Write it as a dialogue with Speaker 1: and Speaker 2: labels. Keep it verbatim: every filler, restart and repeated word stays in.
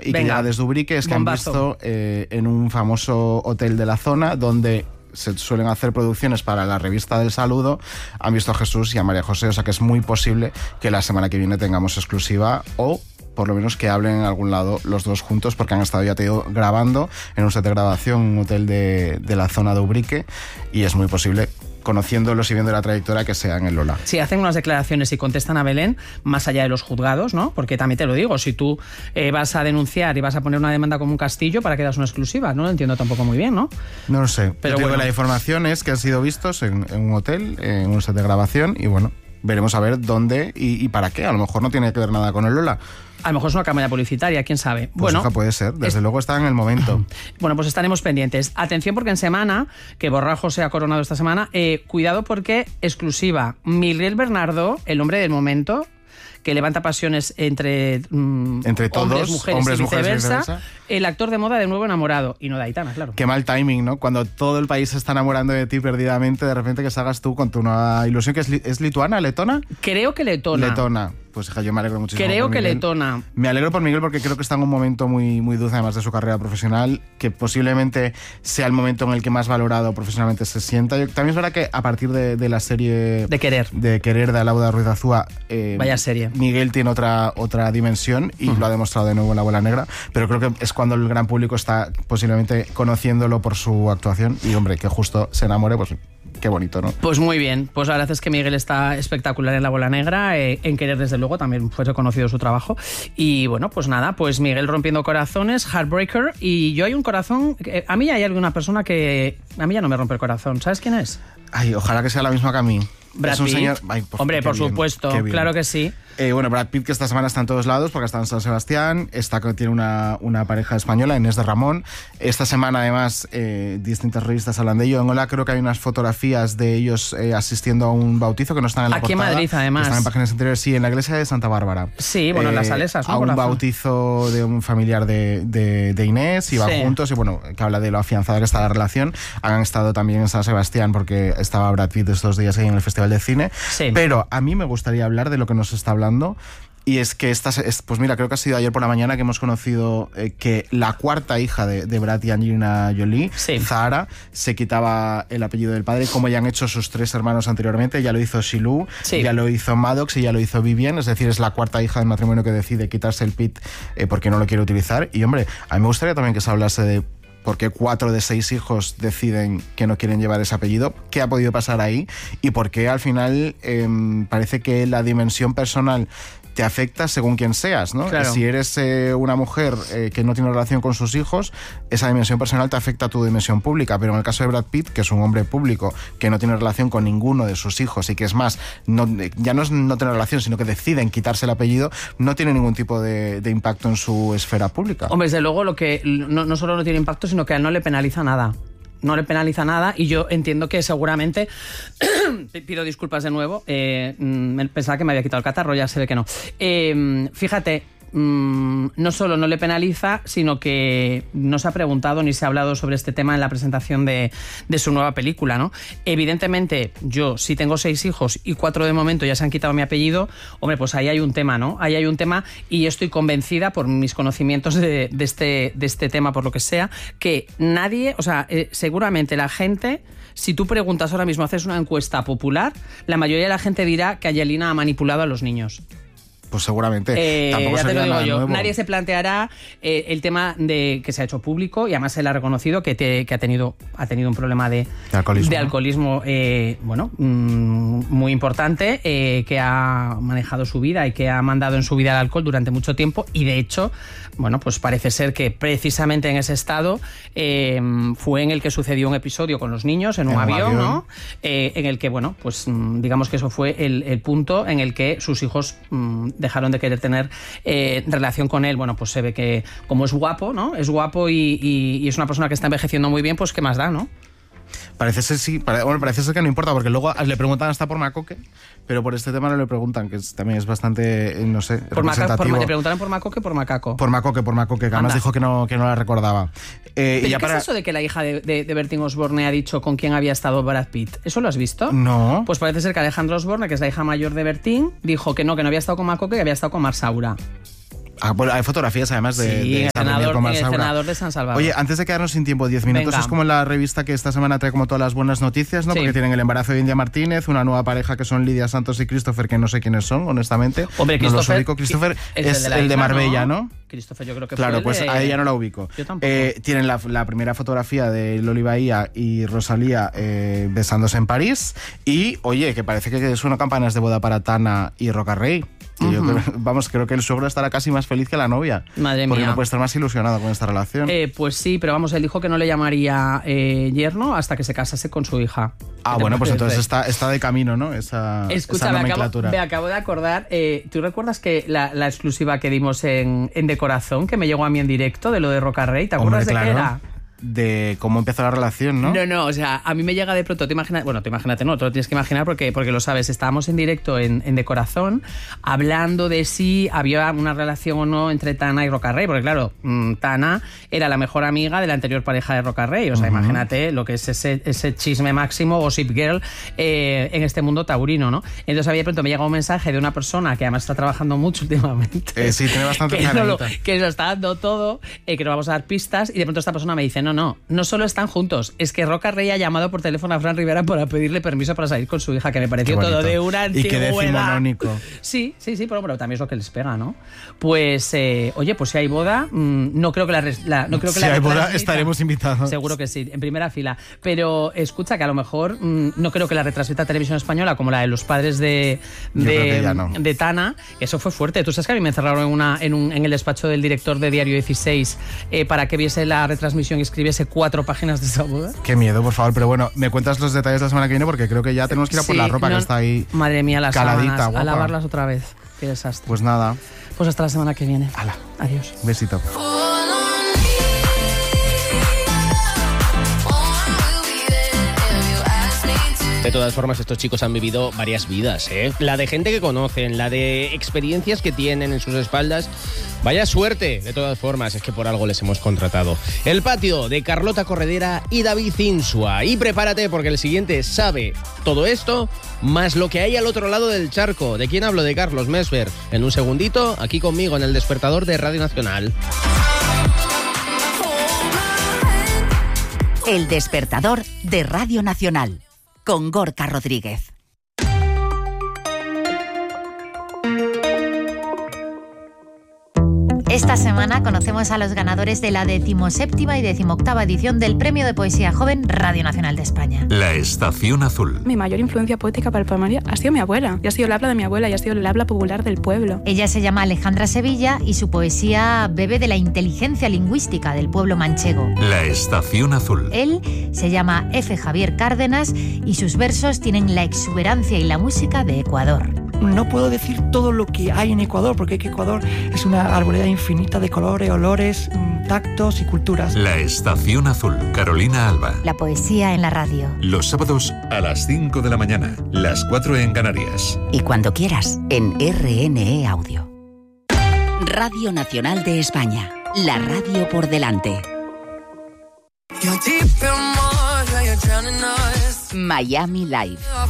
Speaker 1: y
Speaker 2: Venga.
Speaker 1: que llega desde Ubrique es que
Speaker 2: Bombazo.
Speaker 1: han visto eh, en un famoso hotel de la zona donde se suelen hacer producciones para la revista del Saludo, han visto a Jesús y a María José, o sea que es muy posible que la semana que viene tengamos exclusiva o por lo menos que hablen en algún lado los dos juntos, porque han estado, ya te digo, grabando en un set de grabación, un hotel de, de la zona de Ubrique, y es muy posible, conociéndolos y viendo la trayectoria, que sea en el Lola.
Speaker 2: Si hacen unas declaraciones y contestan a Belén, más allá de los juzgados, ¿no? Porque también te lo digo, si tú eh, vas a denunciar y vas a poner una demanda como un castillo, ¿para qué das una exclusiva? No lo entiendo tampoco muy bien, ¿no?
Speaker 1: No lo sé,
Speaker 2: pero
Speaker 1: bueno.
Speaker 2: bueno.
Speaker 1: La información es que han sido vistos en, en un hotel, en un set de grabación, y bueno, veremos a ver dónde y, y para qué. A lo mejor no tiene que ver nada con el Lola.
Speaker 2: A lo mejor es una campaña publicitaria, quién sabe.
Speaker 1: Pues
Speaker 2: bueno,
Speaker 1: hija, puede ser, desde
Speaker 2: es...
Speaker 1: luego está en el momento.
Speaker 2: Bueno, pues estaremos pendientes. Atención, porque en semana, que Borrajo se ha coronado esta semana, eh, cuidado porque exclusiva, Miguel Bernardo, el hombre del momento, que levanta pasiones entre, mm,
Speaker 1: entre todos,
Speaker 2: hombres, mujeres,
Speaker 1: hombres,
Speaker 2: y,
Speaker 1: mujeres
Speaker 2: viceversa,
Speaker 1: y viceversa.
Speaker 2: El actor de moda de Nuevo Enamorado, y no de Aitana, claro.
Speaker 1: Qué mal timing, ¿no? Cuando todo el país se está enamorando de ti perdidamente, de repente que salgas tú con tu nueva ilusión, que es, li ¿es lituana, letona?
Speaker 2: Creo que letona.
Speaker 1: Letona. Pues hija, yo me alegro muchísimo.
Speaker 2: Creo
Speaker 1: por
Speaker 2: que
Speaker 1: Miguel.
Speaker 2: letona.
Speaker 1: Me alegro por Miguel porque creo que está en un momento muy, muy dulce, además de su carrera profesional, que posiblemente sea el momento en el que más valorado profesionalmente se sienta. Yo, también es verdad que a partir de, de la serie
Speaker 2: De Querer,
Speaker 1: de Querer de Alauda Ruiz Azúa, eh,
Speaker 2: vaya serie.
Speaker 1: Miguel tiene otra, otra dimensión y uh-huh. lo ha demostrado de nuevo en La Abuela Negra, pero creo que es cuando el gran público está posiblemente conociéndolo por su actuación y, hombre, que justo se enamore, pues qué bonito, ¿no?
Speaker 2: Pues muy bien, pues la verdad es que Miguel está espectacular en La Bola Negra, eh, en Querer desde luego también fue reconocido su trabajo y bueno, pues nada, pues Miguel rompiendo corazones, Heartbreaker, y yo hay un corazón, eh, a mí hay alguna persona que a mí ya no me rompe el corazón, ¿sabes quién es?
Speaker 1: Ay, ojalá que sea la misma que a mí.
Speaker 2: Brad
Speaker 1: es un
Speaker 2: Pitt.
Speaker 1: señor... Ay, por
Speaker 2: Hombre, por
Speaker 1: bien,
Speaker 2: supuesto, claro que sí.
Speaker 1: Eh, bueno, Brad Pitt, que esta semana está en todos lados porque está en San Sebastián, está, tiene una, una pareja española, Inés de Ramón. Esta semana, además, eh, distintas revistas hablan de ello. En Hola creo que hay unas fotografías de ellos eh, asistiendo a un bautizo que no están en la
Speaker 2: Aquí
Speaker 1: portada.
Speaker 2: Aquí en Madrid, además.
Speaker 1: Están en páginas anteriores, sí, en la iglesia de Santa Bárbara.
Speaker 2: Sí, bueno, en
Speaker 1: eh,
Speaker 2: las Salesas, ¿no?
Speaker 1: A un
Speaker 2: Corazón.
Speaker 1: bautizo de un familiar de, de, de Inés, iban
Speaker 2: sí.
Speaker 1: juntos y bueno, que habla de lo afianzada que está la relación. Han estado también en San Sebastián porque estaba Brad Pitt estos días ahí en el Festival de Cine.
Speaker 2: Sí.
Speaker 1: Pero a mí me gustaría hablar de lo que nos está hablando. Y es que esta, pues mira, creo que ha sido ayer por la mañana que hemos conocido eh, que la cuarta hija de, de Brad y Angelina Jolie,
Speaker 2: sí.
Speaker 1: Zahara, se quitaba el apellido del padre, como ya han hecho sus tres hermanos anteriormente. Ya lo hizo Shilu,
Speaker 2: sí.
Speaker 1: ya lo hizo Maddox y ya lo hizo Vivienne. Es decir, es la cuarta hija del matrimonio que decide quitarse el Pitt eh, porque no lo quiere utilizar. Y hombre, a mí me gustaría también que se hablase de por qué cuatro de seis hijos deciden que no quieren llevar ese apellido, qué ha podido pasar ahí y por qué al final eh, parece que la dimensión personal te afecta según quien seas, ¿no?
Speaker 2: Claro.
Speaker 1: Si eres eh, una mujer eh, que no tiene relación con sus hijos, esa dimensión personal te afecta a tu dimensión pública, pero en el caso de Brad Pitt, que es un hombre público, que no tiene relación con ninguno de sus hijos y que es más, no, ya no es no tener relación, sino que deciden quitarse el apellido, no tiene ningún tipo de, de impacto en su esfera pública.
Speaker 2: Hombre, desde luego, lo que no, no solo no tiene impacto, sino que a él no le penaliza nada. No le penaliza nada y yo entiendo que seguramente pido disculpas de nuevo, eh, pensaba que me había quitado el catarro, ya se ve que no. Eh, fíjate, mmm, no solo no le penaliza, sino que no se ha preguntado ni se ha hablado sobre este tema en la presentación de, de su nueva película, ¿no? Evidentemente, yo si tengo seis hijos y cuatro de momento ya se han quitado mi apellido, hombre, pues ahí hay un tema, ¿no? Ahí hay un tema y estoy convencida por mis conocimientos de, de, este, de este tema, por lo que sea, que nadie, o sea, eh, seguramente la gente, si tú preguntas ahora mismo, haces una encuesta popular, la mayoría de la gente dirá que Angelina ha manipulado a los niños.
Speaker 1: Pues seguramente.
Speaker 2: Eh,
Speaker 1: Tampoco
Speaker 2: ya te lo digo yo.
Speaker 1: nuevo.
Speaker 2: Nadie se planteará eh, el tema de que se ha hecho público y además él ha reconocido que, te, que ha tenido ha tenido un problema de,
Speaker 1: de alcoholismo,
Speaker 2: de alcoholismo eh, bueno, mmm, muy importante, eh, que ha manejado su vida y que ha mandado en su vida el alcohol durante mucho tiempo y de hecho, bueno, pues parece ser que precisamente en ese estado eh, fue en el que sucedió un episodio con los niños en un, en un avión, avión, ¿no? Eh, en el que, bueno, pues digamos que eso fue el, el punto en el que sus hijos mmm, dejaron de querer tener eh, relación con él. Bueno, pues se ve que como es guapo, ¿no? Es guapo y, y, y es una persona que está envejeciendo muy bien, pues qué más da, ¿no?
Speaker 1: Parece ser, sí, pare, bueno, parece ser que no importa, porque luego le preguntan hasta por Macoque, pero por este tema no le preguntan, que es, también es bastante, no sé,
Speaker 2: por
Speaker 1: representativo.
Speaker 2: Maca, por, ¿Le preguntaron por Macoque o por Macaco?
Speaker 1: Por Macoque, por Macoque, que además dijo que no, que no la recordaba.
Speaker 2: Eh, ¿Pero y ya qué para... es eso de que la hija de, de, de Bertín Osborne ha dicho con quién había estado Brad Pitt? ¿Eso lo has visto?
Speaker 1: No.
Speaker 2: Pues parece ser que Alejandra Osborne, que es la hija mayor de Bertín, dijo que no, que no había estado con Macoque, que había estado con Marsaura.
Speaker 1: Ah, bueno, hay fotografías además de,
Speaker 2: sí,
Speaker 1: de
Speaker 2: el
Speaker 1: esta
Speaker 2: senador,
Speaker 1: Premier con
Speaker 2: el
Speaker 1: Marsaura.
Speaker 2: senador de San Salvador.
Speaker 1: Oye, antes de quedarnos sin tiempo, diez minutos,
Speaker 2: Venga.
Speaker 1: es como la revista que esta semana trae como todas las buenas noticias, ¿no?
Speaker 2: Sí.
Speaker 1: Porque tienen el embarazo de India Martínez, una nueva pareja que son Lidia Santos y Christopher, que no sé quiénes son, honestamente.
Speaker 2: Hombre,
Speaker 1: no los
Speaker 2: Christopher,
Speaker 1: ubico. Christopher
Speaker 2: es
Speaker 1: es
Speaker 2: el de, la
Speaker 1: el de
Speaker 2: isla,
Speaker 1: Marbella, ¿no?
Speaker 2: Christopher, yo creo que
Speaker 1: Claro,
Speaker 2: fue
Speaker 1: pues
Speaker 2: el de...
Speaker 1: a ella no la ubico.
Speaker 2: Yo tampoco.
Speaker 1: Eh, tienen la, la primera fotografía de Loli Bahía y Rosalía eh, besándose en París. Y, oye, que parece que suenan campanas de boda para Tana y Roca Rey. Que yo creo- vamos, creo que el suegro estará casi más feliz que la novia.
Speaker 2: Madre
Speaker 1: Porque
Speaker 2: mía.
Speaker 1: no puede estar más ilusionado con esta relación.
Speaker 2: Eh, pues sí, pero vamos, él dijo que no le llamaría eh, yerno hasta que se casase con su hija.
Speaker 1: ah,
Speaker 2: ¿Qué te
Speaker 1: bueno, pues
Speaker 2: parece?
Speaker 1: entonces está, está de camino, ¿no? Esa,
Speaker 2: Escucha,
Speaker 1: esa
Speaker 2: me acabo,
Speaker 1: nomenclatura.
Speaker 2: me acabo de acordar, eh, ¿tú recuerdas que la, la exclusiva que dimos en, en De Corazón, que me llegó a mí en directo, de lo de Roca Rey, ¿te acuerdas
Speaker 1: Hombre,
Speaker 2: de
Speaker 1: claro.
Speaker 2: qué era?
Speaker 1: De cómo empezó la relación, ¿no?
Speaker 2: No, no, o sea, a mí me llega de pronto, te imaginas, bueno, te imagínate, no, te lo tienes que imaginar porque, porque lo sabes, estábamos en directo en, en De Corazón hablando de si había una relación o no entre Tana y Roca Rey, porque claro, mmm, Tana era la mejor amiga de la anterior pareja de Roca Rey, o sea, uh-huh. imagínate lo que es ese, ese chisme máximo, Gossip Girl, eh, en este mundo taurino, ¿no? Entonces a mí de pronto me llega un mensaje de una persona que además está trabajando mucho últimamente.
Speaker 1: Eh, sí, tiene bastante
Speaker 2: que, no lo,
Speaker 1: canalita.
Speaker 2: que nos está dando todo, eh, que nos vamos a dar pistas y de pronto esta persona me dice, no, no, no solo están juntos, es que Roca Rey ha llamado por teléfono a Fran Rivera para pedirle permiso para salir con su hija, que me pareció todo de una
Speaker 1: Y qué
Speaker 2: antigüedad.
Speaker 1: decimonónico.
Speaker 2: Sí, sí, sí, pero bueno, también es lo que les pega, ¿no? Pues, eh, oye, pues si hay boda, mmm, no creo que la, res- la no creo que
Speaker 1: Si
Speaker 2: la
Speaker 1: hay boda,
Speaker 2: retransmita.
Speaker 1: estaremos invitados.
Speaker 2: Seguro que sí, en primera fila. Pero escucha que a lo mejor mmm, no creo que la retransmita Televisión Española como la de los padres de,
Speaker 1: Yo creo que ya
Speaker 2: de,
Speaker 1: no.
Speaker 2: de Tana. Eso fue fuerte. Tú sabes que a mí me encerraron en, una, en, un, en el despacho del director de Diario dieciséis eh, para que viese la retransmisión y escribiese cuatro páginas de esa boda.
Speaker 1: Qué miedo, por favor. Pero bueno, me cuentas los detalles la semana que viene porque creo que ya tenemos que ir a por
Speaker 2: Sí,
Speaker 1: la ropa
Speaker 2: no,
Speaker 1: que está ahí.
Speaker 2: Madre mía, las
Speaker 1: caladita,
Speaker 2: sábanas,
Speaker 1: guapa.
Speaker 2: a lavarlas otra vez. Qué desastre.
Speaker 1: Pues nada,
Speaker 2: Pues hasta la semana que viene.
Speaker 1: Hala.
Speaker 2: Adiós.
Speaker 1: un besito.
Speaker 3: De todas formas, estos chicos han vivido varias vidas, ¿eh? La de gente que conocen, la de experiencias que tienen en sus espaldas. Vaya suerte, de todas formas, es que por algo les hemos contratado. El patio de Carlota Corredera y David Insua. Y prepárate porque el siguiente sabe todo esto, más lo que hay al otro lado del charco. ¿De quién hablo? De Carlos Mesver. En un segundito, aquí conmigo en el despertador de Radio Nacional.
Speaker 4: El despertador de Radio Nacional, con Gorka Rodríguez. Esta semana conocemos a los ganadores de la decimoséptima y decimoctava edición del Premio de Poesía Joven Radio Nacional de España.
Speaker 5: La Estación Azul.
Speaker 6: Mi mayor influencia poética para el poemario ha sido mi abuela. Y ha sido el habla de mi abuela y ha sido el habla popular del pueblo.
Speaker 4: Ella se llama Alejandra Sevilla y su poesía bebe de la inteligencia lingüística del pueblo manchego.
Speaker 5: La Estación Azul.
Speaker 4: Él se llama F. Javier Cárdenas y sus versos tienen la exuberancia y la música de Ecuador.
Speaker 7: No puedo decir todo lo que hay en Ecuador, porque Ecuador es una arboleda infinita de colores, olores, tactos y culturas.
Speaker 5: La Estación Azul. Carolina Alba.
Speaker 4: La poesía en la radio.
Speaker 5: Los sábados a las cinco de la mañana, las cuatro en Canarias.
Speaker 4: Y cuando quieras, en R N E Audio. Radio Nacional de España. La radio por delante. Miami Live.